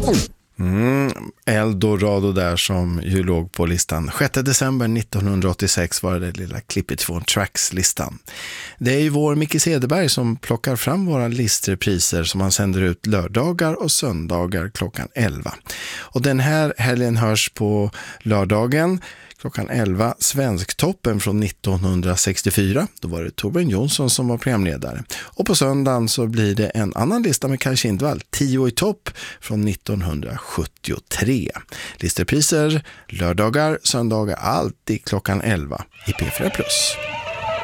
Eldorado där som ju låg på listan. 6 december 1986 var det lilla klippet från Tracks-listan. Det är ju vår Micke Cederberg som plockar fram våra listerpriser som han sänder ut lördagar och söndagar klockan 11. Och den här helgen hörs på lördagen klockan 11 Svensktoppen från 1964. Då var det Torbjörn Jonsson som var programledare. Och på söndagen så blir det en annan lista med Kaj Kindvall, 10 i topp från 1973. Listerpriser, lördagar, söndagar, alltid klockan 11 i P4+.